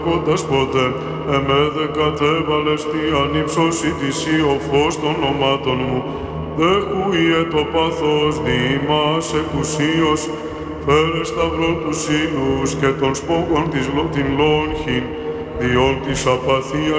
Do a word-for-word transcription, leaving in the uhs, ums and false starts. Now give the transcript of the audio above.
κόντας ποτέ, εμέ δε κατέβαλες τι ανύψωση της ή ο φως των ονομάτων μου. Δέχουιε το πάθος διήμας εκουσίως, φέρε σταυρό τους ήλους και των σπόγων της λο, την λόγχην, διόν της απαθίας